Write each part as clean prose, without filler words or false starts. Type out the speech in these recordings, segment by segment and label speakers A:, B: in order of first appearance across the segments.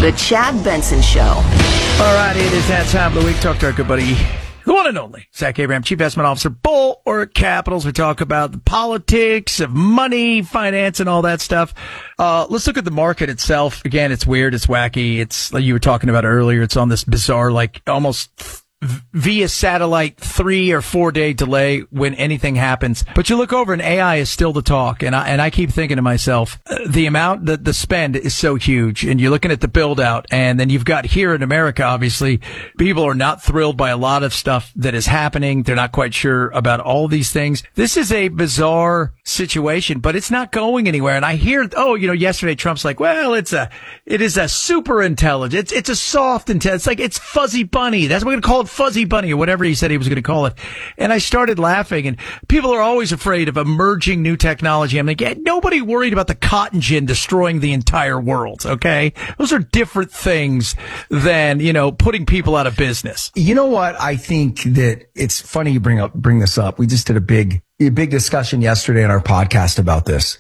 A: The Chad Benson Show.
B: All right, it is that time of the week. Talk to our good buddy, the one and only, Zach Abraham, Chief Investment Officer, Bulwark Capitals. We talk about the politics of money, finance, and all that stuff. Let's look at the market itself. Again, it's weird. It's wacky. It's like you were talking about earlier. It's on this bizarre, like almost via satellite 3 or 4 day delay when anything happens. But you look over and AI is still the talk. And I keep thinking to myself, the amount that the spend is so huge. And you're looking at the build out. And then you've got here in America, obviously, people are not thrilled by a lot of stuff that is happening. They're not quite sure about all these things. This is a bizarre situation, but it's not going anywhere. And I hear, yesterday Trump's like, well, it is a super intelligence. It's a soft intelligence. It's like, it's fuzzy bunny. That's what we're going to call it, fuzzy bunny, or whatever he said he was going to call it. And I started laughing, and people are always afraid of emerging new technology. I'm like, nobody worried about the cotton gin destroying the entire world. Okay. Those are different things than, putting people out of business.
C: You know what? I think that it's funny you bring this up. We just did a big discussion yesterday on our podcast about this.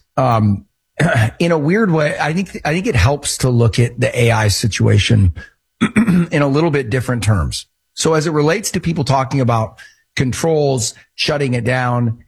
C: In a weird way, I think it helps to look at the AI situation in a little bit different terms. So as it relates to people talking about controls, shutting it down,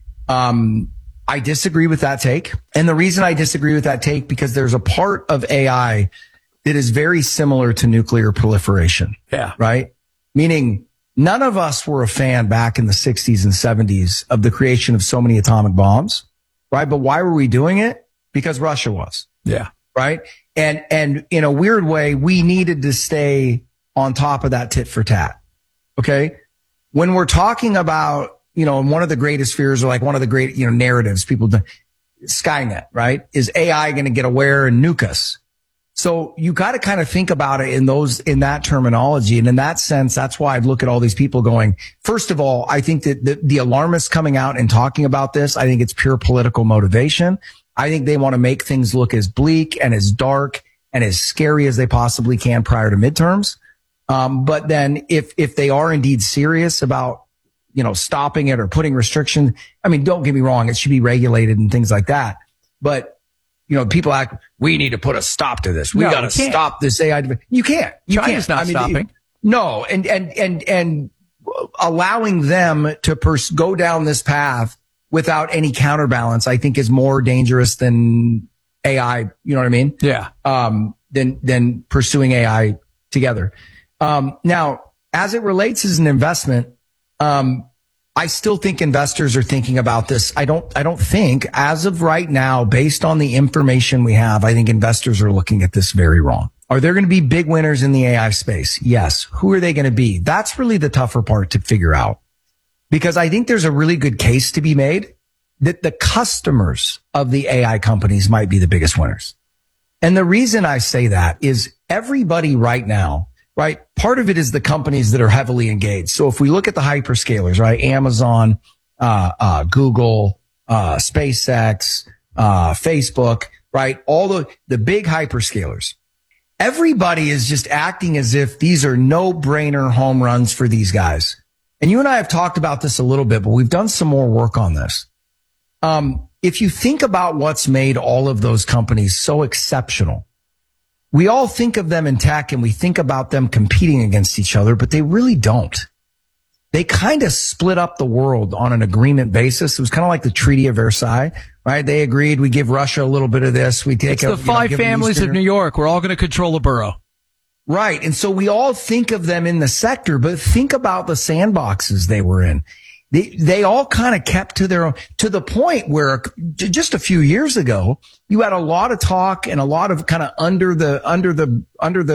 C: I disagree with that take. And the reason I disagree with that take, because there's a part of AI that is very similar to nuclear proliferation.
B: Yeah.
C: Right? Meaning none of us were a fan back in the 60s and 70s of the creation of so many atomic bombs. Right? But why were we doing it? Because Russia was.
B: Yeah. Right?
C: And in a weird way, we needed to stay on top of that tit for tat. Okay. When we're talking about, one of the greatest fears, or like one of the great, narratives, people do, Skynet, right? Is AI going to get aware and nuke us? So you got to kind of think about it in that terminology. And in that sense, that's why I look at all these people going, first of all, I think that the alarmists coming out and talking about this, I think it's pure political motivation. I think they want to make things look as bleak and as dark and as scary as they possibly can prior to midterms. But then if they are indeed serious about, stopping it or putting restrictions, I mean, don't get me wrong, it should be regulated and things like that. But, people act, we need to put a stop to this. We got to stop this AI. You can't.
B: China's not stopping.
C: No. And allowing them to go down this path without any counterbalance, I think is more dangerous than AI. You know what I mean?
B: Yeah.
C: Than pursuing AI together. Now, as it relates as an investment, I still think investors are thinking about this. I don't think, as of right now, based on the information we have, I think investors are looking at this very wrong. Are there going to be big winners in the AI space? Yes. Who are they going to be? That's really the tougher part to figure out, because I think there's a really good case to be made that the customers of the AI companies might be the biggest winners. And the reason I say that is everybody right now, right? Part of it is the companies that are heavily engaged. So if we look at the hyperscalers, right? Amazon, Google, SpaceX, Facebook, right? All the big hyperscalers. Everybody is just acting as if these are no-brainer home runs for these guys. And you and I have talked about this a little bit, but we've done some more work on this. If you think about what's made all of those companies so exceptional, we all think of them in tech and we think about them competing against each other, but they really don't. They kind of split up the world on an agreement basis. It was kind of like the Treaty of Versailles, right? They agreed we give Russia a little bit of this. We take
B: the five families of New York. We're all going to control a borough.
C: Right. And so we all think of them in the sector, but think about the sandboxes they were in. They all kind of kept to their own, to the point where just a few years ago, you had a lot of talk and a lot of kind of under the